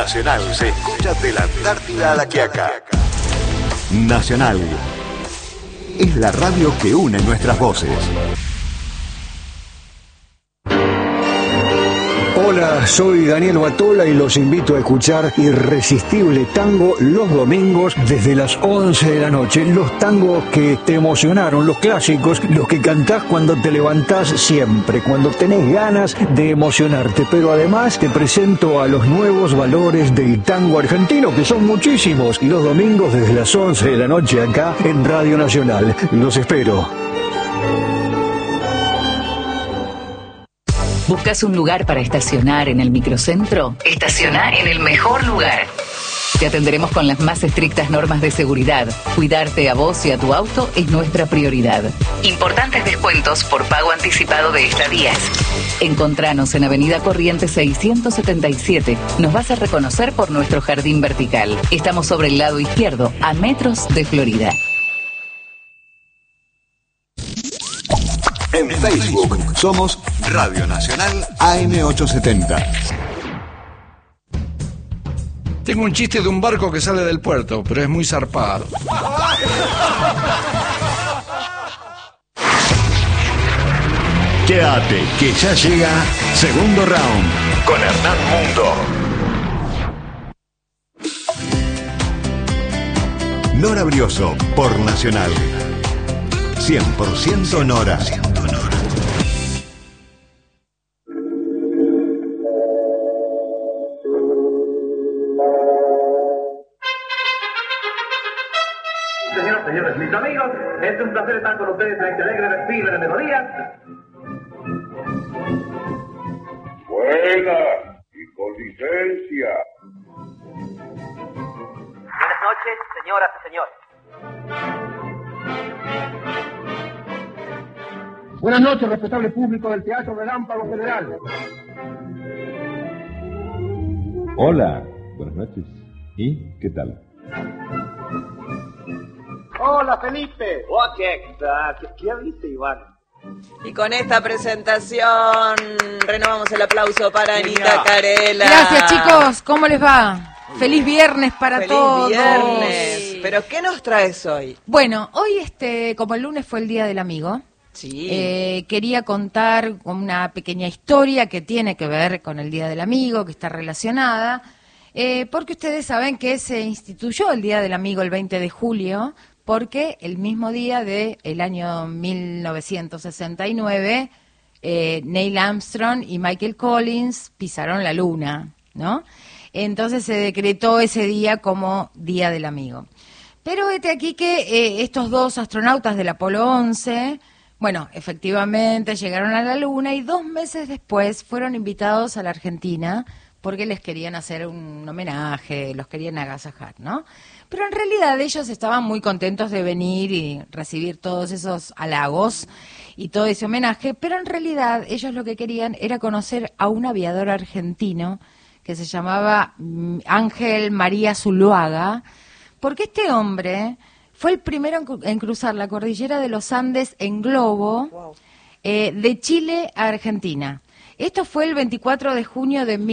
Nacional se escucha de la Antártida a la Quiaca. Nacional es la radio que une nuestras voces. Hola, soy Daniel Batola y los invito a escuchar Irresistible Tango los domingos desde las 11 de la noche. Los tangos que te emocionaron, los clásicos, los que cantás cuando te levantás siempre, cuando tenés ganas de emocionarte. Pero además te presento a los nuevos valores del tango argentino, que son muchísimos. Los domingos desde las 11 de la noche acá en Radio Nacional. Los espero. ¿Buscas un lugar para estacionar en el microcentro? Estaciona en el mejor lugar. Te atenderemos con las más estrictas normas de seguridad. Cuidarte a vos y a tu auto es nuestra prioridad. Importantes descuentos por pago anticipado de estadías. Encontranos en Avenida Corrientes 677. Nos vas a reconocer por nuestro jardín vertical. Estamos sobre el lado izquierdo, a metros de Florida. En Facebook somos Radio Nacional AM870. Tengo un chiste de un barco que sale del puerto, pero es muy zarpado. Quédate, que ya llega segundo round con Hernán Mundo. Nora Brioso por Nacional. 100% Nora. Señores, mis amigos, es un placer estar con ustedes en este alegre desfile de melodías. Buena y con licencia. Buenas noches, señoras y señores. Buenas noches, respetable público del Teatro Relámpago Federal. Hola, buenas noches. ¿Y qué tal? Hola, Felipe. ¿Qué viste, Iván? Y con esta presentación renovamos el aplauso para Anita Carela. Gracias, chicos. ¿Cómo les va? Feliz viernes para todos. Feliz viernes. ¿Pero qué nos traes hoy? Bueno, hoy como el lunes fue el Día del Amigo, sí. Quería contar una pequeña historia que tiene que ver con el Día del Amigo, que está relacionada, porque ustedes saben que se instituyó el Día del Amigo el 20 de julio, porque el mismo día del año 1969, Neil Armstrong y Michael Collins pisaron la luna, ¿no? Entonces se decretó ese día como Día del Amigo. Pero aquí que estos dos astronautas del Apolo 11, bueno, efectivamente llegaron a la luna y 2 meses después fueron invitados a la Argentina porque les querían hacer un homenaje, los querían agasajar, ¿no? Pero en realidad ellos estaban muy contentos de venir y recibir todos esos halagos y todo ese homenaje, pero en realidad ellos lo que querían era conocer a un aviador argentino que se llamaba Ángel María Zuluaga, porque este hombre fue el primero en cruzar la cordillera de los Andes en globo, wow, de Chile a Argentina. Esto fue el 24 de junio de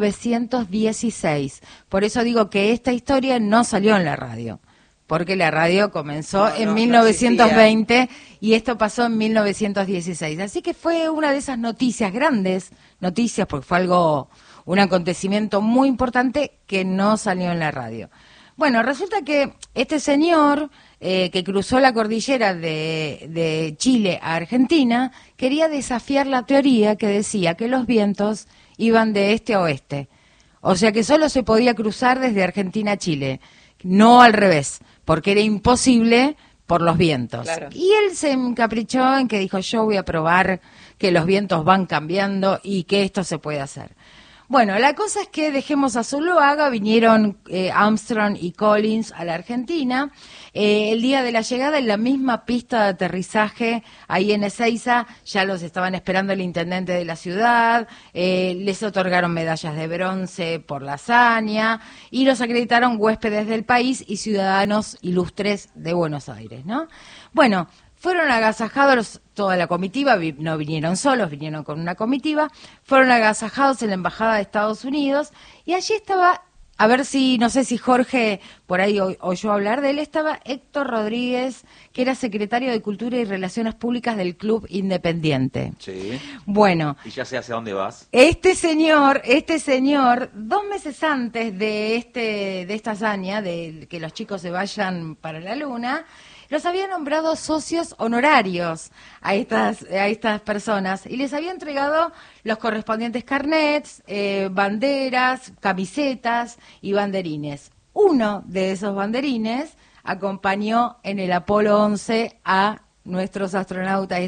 1916. Por eso digo que esta historia no salió en la radio, porque la radio comenzó en 1920 y esto pasó en 1916. Así que fue una de esas noticias, grandes noticias, porque fue un acontecimiento muy importante que no salió en la radio. Bueno, resulta que este señor que cruzó la cordillera de Chile a Argentina quería desafiar la teoría que decía que los vientos iban de este a oeste. O sea que solo se podía cruzar desde Argentina a Chile, no al revés, porque era imposible por los vientos. Claro. Y él se encaprichó en que dijo, yo voy a probar que los vientos van cambiando y que esto se puede hacer. Bueno, la cosa es que dejemos a Zuluaga, vinieron Armstrong y Collins a la Argentina. El día de la llegada, en la misma pista de aterrizaje, ahí en Ezeiza, ya los estaban esperando el intendente de la ciudad, les otorgaron medallas de bronce por la hazaña y los acreditaron huéspedes del país y ciudadanos ilustres de Buenos Aires, ¿no? Bueno, fueron agasajados toda la comitiva, no vinieron solos, vinieron con una comitiva, fueron agasajados en la Embajada de Estados Unidos y allí estaba a ver si, no sé si Jorge por ahí oyó hablar de él, estaba Héctor Rodríguez, que era secretario de Cultura y Relaciones Públicas del Club Independiente. Sí. Bueno. Y ya sé hacia dónde vas. Este señor, 2 meses antes de esta hazaña, de que los chicos se vayan para la Luna, los había nombrado socios honorarios a estas personas y les había entregado los correspondientes carnets, banderas, camisetas y banderines. Uno de esos banderines acompañó en el Apolo 11 a nuestros astronautas,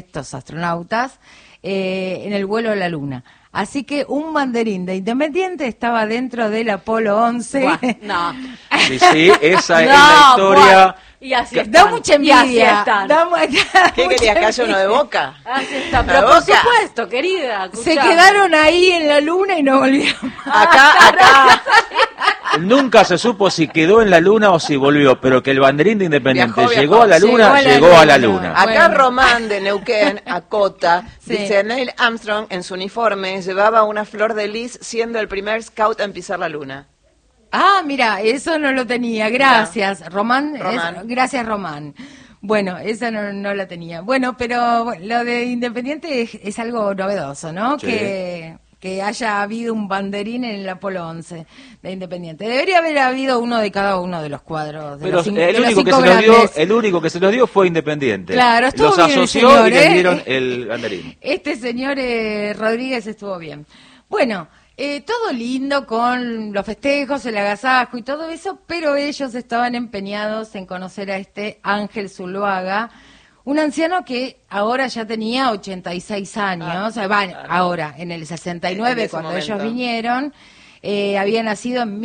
en el vuelo a la Luna. Así que un banderín de Independiente estaba dentro del Apolo 11. Buah, no. Sí, esa es la historia. Buah. Y así Da están. mucha envidia. ¿Qué querías que haya uno de Boca? Así está, ¿De pero por Boca? supuesto, querida. Se escuchame. quedaron ahí en la Luna y no volvieron. Acá. Nunca se supo si quedó en la Luna o si volvió, pero que el banderín de Independiente Viajó. llegó a la Luna, llegó a la Luna. Acá Bueno. Román de Neuquén acota, Sí. dice, Neil Armstrong en su uniforme llevaba una flor de lis siendo el primer scout en pisar la Luna. Ah, mira, eso no lo tenía. Gracias, Román. Román. Gracias, Román. Bueno, esa no la tenía. Bueno, pero bueno, lo de Independiente es algo novedoso, ¿no? Sí. Que haya habido un banderín en el Apolo 11 de Independiente. Debería haber habido uno de cada uno de los cuadros. De Pero los el de los único que 5 se los dio, grandes. el único que se los dio fue Independiente. Claro, estuvo los bien el asoció señor, y les ¿eh? dieron el banderín. Este señor Rodríguez estuvo bien. Bueno, todo lindo con los festejos, el agasajo y todo eso, pero ellos estaban empeñados en conocer a este Ángel Zuluaga, un anciano que ahora ya tenía 86 años, ahora, en el 69, En ese cuando momento. ellos vinieron, había nacido en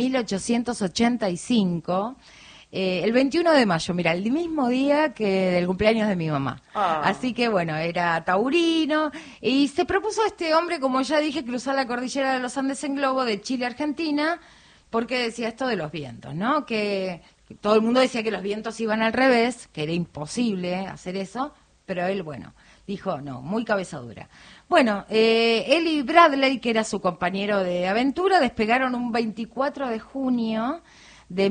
1885, el 21 de mayo, mira, el mismo día que del cumpleaños de mi mamá. Ah. Así que bueno, era taurino y se propuso a este hombre, como ya dije, cruzar la cordillera de los Andes en globo de Chile a Argentina, porque decía esto de los vientos, ¿no? Que todo el mundo decía que los vientos iban al revés, que era imposible hacer eso, pero él, bueno, dijo, no, muy cabeza dura. Bueno, él y Bradley, que era su compañero de aventura, despegaron un 24 de junio de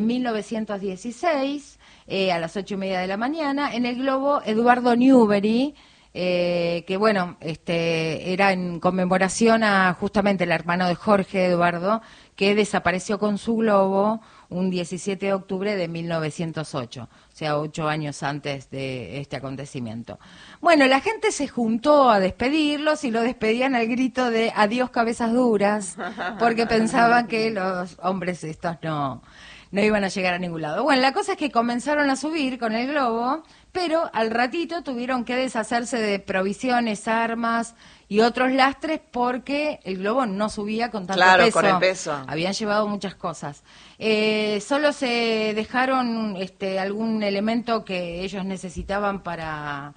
1916 a las 8:30 de la mañana en el globo Eduardo Newbery, que bueno, era en conmemoración a justamente el hermano de Jorge Eduardo, que desapareció con su globo un 17 de octubre de 1908, o sea, 8 años antes de este acontecimiento. Bueno, la gente se juntó a despedirlos y lo despedían al grito de adiós cabezas duras, porque pensaban que los hombres estos no iban a llegar a ningún lado. Bueno, la cosa es que comenzaron a subir con el globo, pero al ratito tuvieron que deshacerse de provisiones, armas y otros lastres porque el globo no subía con tanto Claro, peso. con el peso. Habían llevado muchas cosas. Solo se dejaron algún elemento que ellos necesitaban para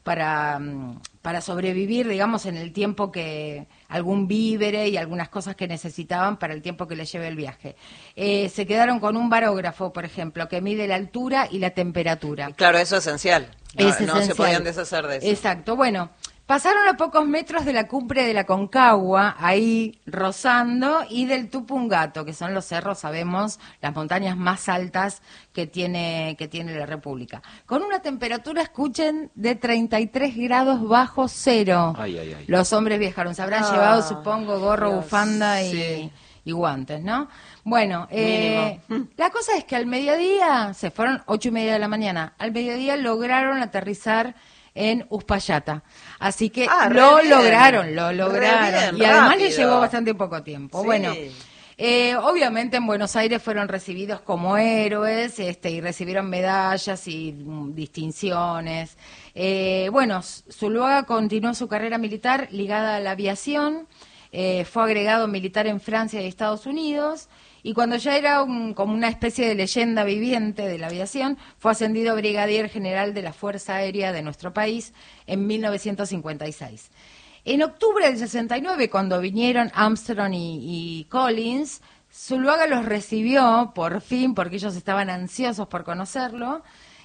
sobrevivir, digamos, en el tiempo que algún vívere y algunas cosas que necesitaban para el tiempo que les lleve el viaje. Se quedaron con un barógrafo, por ejemplo, que mide la altura y la temperatura. Claro, eso es esencial. No, Es no se esencial. podían deshacer de eso. Exacto. Bueno, pasaron a pocos metros de la cumbre de la Concagua, ahí rozando, y del Tupungato, que son los cerros, sabemos, las montañas más altas que tiene la República. Con una temperatura, escuchen, de 33 grados bajo cero. Ay, ay, ay. Los hombres viajaron. Se habrán llevado, supongo, gorro, bufanda y guantes, ¿no? Bueno, la cosa es que al mediodía, se fueron 8:30 de la mañana, al mediodía lograron aterrizar en Uspallata. Así que lo bien. lograron. Re bien, Y además rápido. les llevó bastante poco tiempo. Sí. Bueno, obviamente en Buenos Aires fueron recibidos como héroes y recibieron medallas y distinciones. Bueno, Zuluaga continuó su carrera militar ligada a la aviación. Fue agregado militar en Francia y Estados Unidos, y cuando ya era como una especie de leyenda viviente de la aviación, fue ascendido a brigadier general de la Fuerza Aérea de nuestro país en 1956. En octubre del 69, cuando vinieron Armstrong y Collins, Zuluaga los recibió, por fin, porque ellos estaban ansiosos por conocerlo,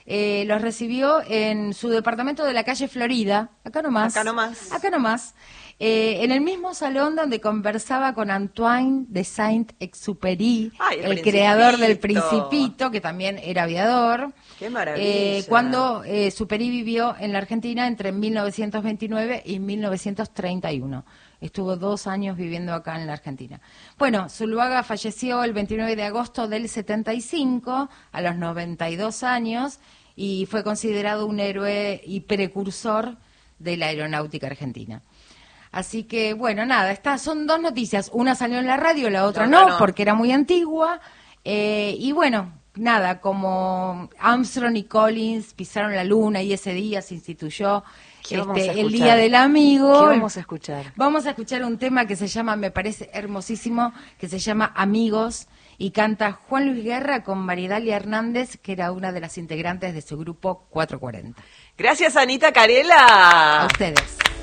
los recibió en su departamento de la calle Florida, acá nomás, en el mismo salón donde conversaba con Antoine de Saint-Exupéry, el creador del Principito, que también era aviador. ¡Qué maravilla! Cuando Superi vivió en la Argentina entre 1929 y 1931. Estuvo 2 años viviendo acá en la Argentina. Bueno, Zuluaga falleció el 29 de agosto del 75, a los 92 años, y fue considerado un héroe y precursor de la aeronáutica argentina. Así que, bueno, nada, estas son 2 noticias. Una salió en la radio, la otra no, porque era muy antigua. Y bueno, nada, como Armstrong y Collins pisaron la luna y ese día se instituyó el Día del Amigo. ¿Qué vamos a escuchar? Vamos a escuchar un tema que se llama, me parece hermosísimo, que se llama Amigos, y canta Juan Luis Guerra con Maridalia Hernández, que era una de las integrantes de su grupo 440. Gracias, Anita Carela. A ustedes.